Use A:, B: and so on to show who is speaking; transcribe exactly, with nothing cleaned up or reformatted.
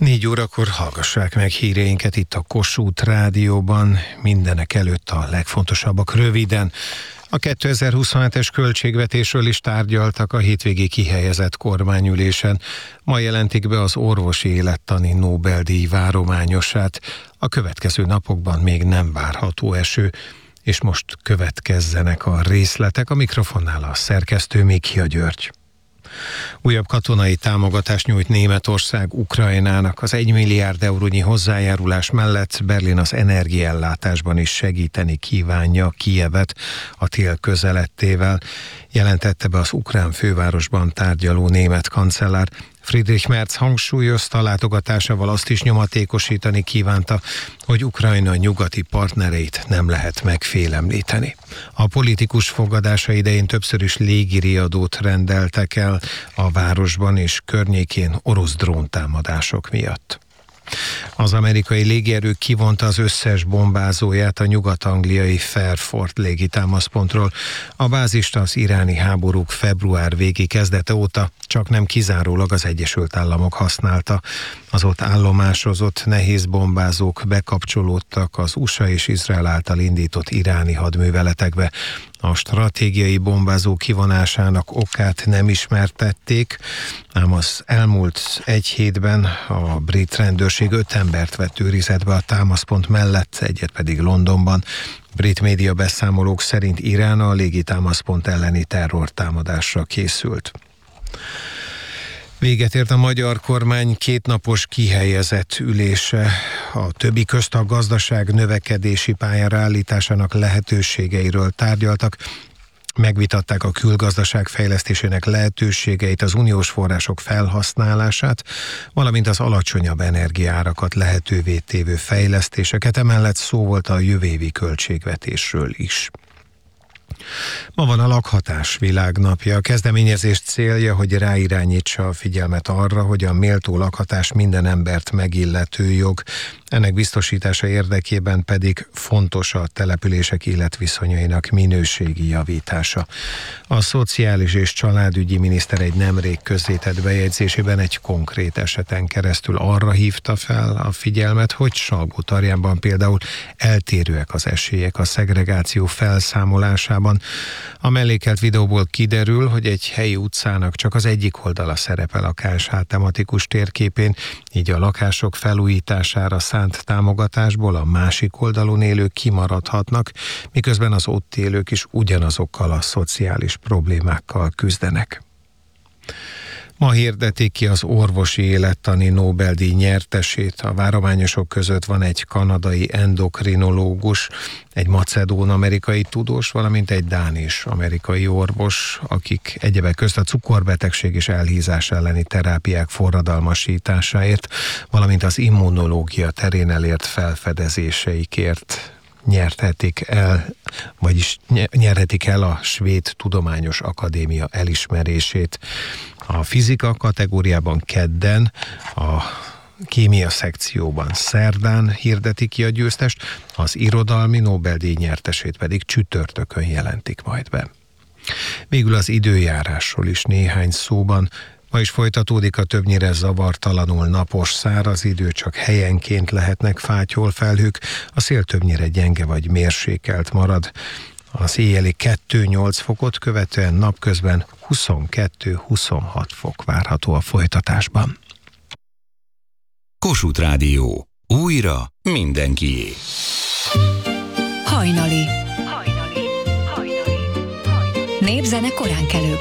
A: Négy órakor hallgassák meg híreinket itt a Kossuth Rádióban, mindenek előtt a legfontosabbak röviden. A kétezer-huszonhetes költségvetésről is tárgyaltak a hétvégi kihelyezett kormányülésen. Ma jelentik be az orvosi élettani Nobel-díj várományosát. A következő napokban még nem várható eső. És most következzenek a részletek, a mikrofonnál a szerkesztő Mikja György. Újabb katonai támogatást nyújt Németország Ukrajnának. Az egy milliárd eurónyi hozzájárulás mellett Berlin az energiaellátásban is segíteni kívánja Kijevet a tél közelettével, jelentette be az ukrán fővárosban tárgyaló német kancellár. Friedrich Merz hangsúlyozta látogatásával, azt is nyomatékosítani kívánta, hogy Ukrajna nyugati partnereit nem lehet megfélemlíteni. A politikus fogadása idején többször is légiriadót rendeltek el a városban és környékén orosz dróntámadások miatt. Az amerikai légierő kivonta az összes bombázóját a nyugat-angliai Fairford légitámaszpontról. A bázist az iráni háborúk február végi kezdete óta csak nem kizárólag az Egyesült Államok használta. Az ott állomásozott nehéz bombázók bekapcsolódtak az u es á és Izrael által indított iráni hadműveletekbe. A stratégiai bombázó kivonásának okát nem ismertették, ám az elmúlt egy hétben a brit rendőrség öt embert vett őrizetbe a támaszpont mellett, egyet pedig Londonban. Brit média beszámolók szerint Irán a légitámaszpont elleni terrortámadásra készült. Véget ért a magyar kormány kétnapos kihelyezett ülése. A többi közt a gazdaság növekedési pályára állításának lehetőségeiről tárgyaltak. Megvitatták a külgazdaság fejlesztésének lehetőségeit, az uniós források felhasználását, valamint az alacsonyabb energiaárakat lehetővé tévő fejlesztéseket. Emellett szó volt a jövő évi költségvetésről is. Ma van a lakhatás világnapja. A kezdeményezés célja, hogy ráirányítsa a figyelmet arra, hogy a méltó lakhatás minden embert megillető jog. Ennek biztosítása érdekében pedig fontos a települések életviszonyainak minőségi javítása. A Szociális és Családügyi Miniszter egy nemrég közzétett bejegyzésében egy konkrét eseten keresztül arra hívta fel a figyelmet, hogy Salgótarjánban például eltérőek az esélyek a szegregáció felszámolásában. A mellékelt videóból kiderül, hogy egy helyi utcának csak az egyik oldala szerepel a ká es há tematikus térképén, így a lakások felújítására szánt támogatásból a másik oldalon élők kimaradhatnak, miközben az ott élők is ugyanazokkal a szociális problémákkal küzdenek. Ma hirdetik ki az orvosi élettani Nobel-díj nyertesét. A várományosok között van egy kanadai endokrinológus, egy macedón-amerikai tudós, valamint egy dán és amerikai orvos, akik egyebek közt a cukorbetegség és elhízás elleni terápiák forradalmasításáért, valamint az immunológia terén elért felfedezéseikért nyerhetik el, vagyis nyerhetik el a Svéd Tudományos Akadémia elismerését. A fizika kategóriában kedden, a kémia szekcióban szerdán hirdetik ki a győztest, az irodalmi Nobel-díj nyertesét pedig csütörtökön jelentik majd be. Végül az időjárásról is néhány szóban. Ma is folytatódik a többnyire zavartalanul napos, száraz idő, csak helyenként lehetnek fátyolfelhők, a szél többnyire gyenge vagy mérsékelt marad. Az éjjeli kettő-nyolc fokot követően napközben huszonkettő-huszonhat fok várható a folytatásban.
B: Kossuth Rádió. Újra mindenkié.
C: Hajnali. Hajnali. Hajnali. Hajnali. Népzene koránkelők.